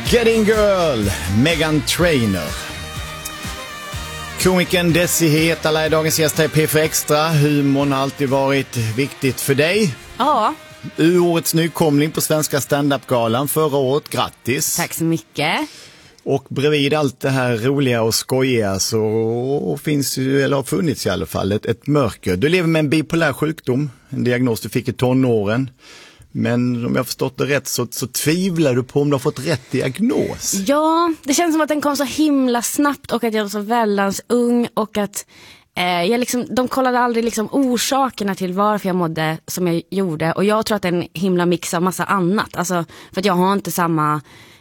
Getting Girl, Meghan Trainor. Komikern Desi Hetala är dagens gäst här i P4 Extra. Humorn har alltid varit viktigt för dig. Ja. Årets nykomling på Svenska stand-up-galan förra året. Grattis! Tack så mycket. Och bredvid allt det här roliga och skojiga så finns ju, eller har funnits i alla fall, ett mörker. Du lever med en bipolär sjukdom, en diagnos du fick i tonåren. Men om jag har förstått det rätt så tvivlar du på om du har fått rätt diagnos. Ja, det känns som att den kom så himla snabbt och att jag var så väldans ung och att de kollade aldrig orsakerna till varför jag mådde som jag gjorde. Och jag tror att det är en himla mix av massa annat. Alltså, för att jag har inte samma